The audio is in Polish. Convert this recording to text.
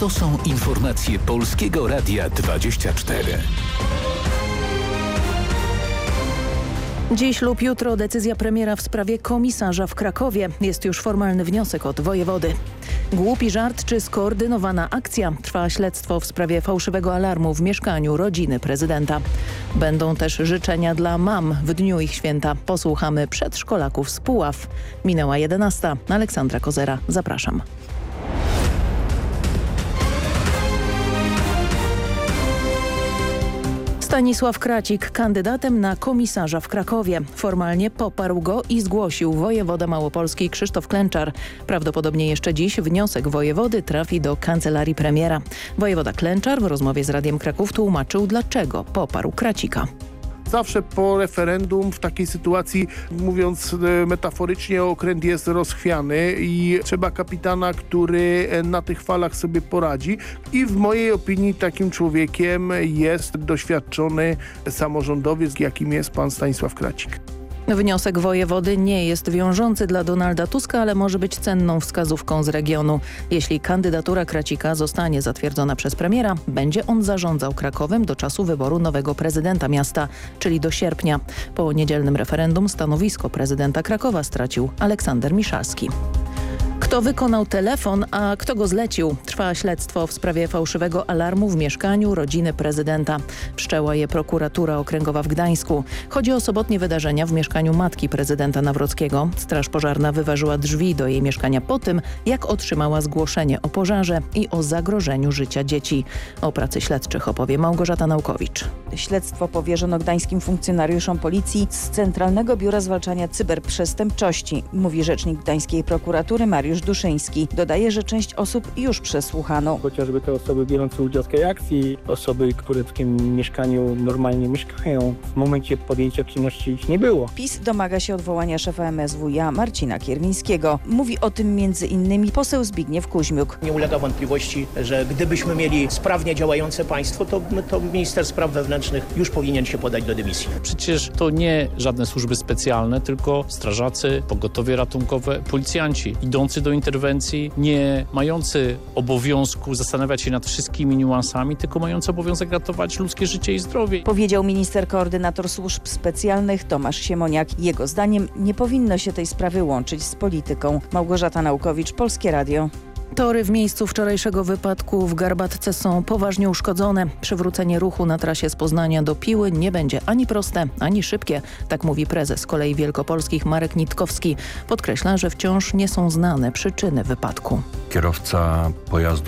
To są informacje Polskiego Radia 24. Dziś lub jutro decyzja premiera w sprawie komisarza w Krakowie. Jest już formalny wniosek od wojewody. Głupi żart czy skoordynowana akcja? Trwa śledztwo w sprawie fałszywego alarmu w mieszkaniu rodziny prezydenta. Będą też życzenia dla mam w dniu ich święta. Posłuchamy przedszkolaków z Puław. Minęła 11. Aleksandra Kozera. Zapraszam. Stanisław Kracik kandydatem na komisarza w Krakowie. Formalnie poparł go i zgłosił wojewoda małopolski Krzysztof Klęczar. Prawdopodobnie jeszcze dziś wniosek wojewody trafi do kancelarii premiera. Wojewoda Klęczar w rozmowie z Radiem Kraków tłumaczył, dlaczego poparł Kracika. Zawsze po referendum w takiej sytuacji, mówiąc metaforycznie, okręt jest rozchwiany i trzeba kapitana, który na tych falach sobie poradzi. I w mojej opinii takim człowiekiem jest doświadczony samorządowiec, jakim jest pan Stanisław Kracik. Wniosek wojewody nie jest wiążący dla Donalda Tuska, ale może być cenną wskazówką z regionu. Jeśli kandydatura Kracika zostanie zatwierdzona przez premiera, będzie on zarządzał Krakowem do czasu wyboru nowego prezydenta miasta, czyli do sierpnia. Po niedzielnym referendum stanowisko prezydenta Krakowa stracił Aleksander Miszalski. Kto wykonał telefon, a kto go zlecił? Trwa śledztwo w sprawie fałszywego alarmu w mieszkaniu rodziny prezydenta. Wszczęła je prokuratura okręgowa w Gdańsku. Chodzi o sobotnie wydarzenia w mieszkaniu matki prezydenta Nawrockiego. Straż pożarna wyważyła drzwi do jej mieszkania po tym, jak otrzymała zgłoszenie o pożarze i o zagrożeniu życia dzieci. O pracy śledczych opowie Małgorzata Naukowicz. Śledztwo powierzono gdańskim funkcjonariuszom policji z Centralnego Biura Zwalczania Cyberprzestępczości, mówi rzecznik gdańskiej prokuratury Mariusz Duszyński. Dodaje, że część osób już przesłuchano. Chociażby te osoby biorące udział w tej akcji, osoby, które w takim mieszkaniu normalnie mieszkają, w momencie podjęcia czynności ich nie było. PiS domaga się odwołania szefa MSWiA Marcina Kierwińskiego. Mówi o tym m.in. poseł Zbigniew Kuźmiuk. Nie ulega wątpliwości, że gdybyśmy mieli sprawnie działające państwo, to minister spraw wewnętrznych już powinien się podać do dymisji. Przecież to nie żadne służby specjalne, tylko strażacy, pogotowie ratunkowe, policjanci idący do interwencji, nie mający obowiązku zastanawiać się nad wszystkimi niuansami, tylko mający obowiązek ratować ludzkie życie i zdrowie. Powiedział minister koordynator służb specjalnych Tomasz Siemoniak. Jego zdaniem nie powinno się tej sprawy łączyć z polityką. Małgorzata Naukowicz, Polskie Radio. Tory w miejscu wczorajszego wypadku w Garbatce są poważnie uszkodzone. Przywrócenie ruchu na trasie z Poznania do Piły nie będzie ani proste, ani szybkie. Tak mówi prezes Kolei Wielkopolskich Marek Nitkowski. Podkreśla, że wciąż nie są znane przyczyny wypadku. Kierowca pojazdu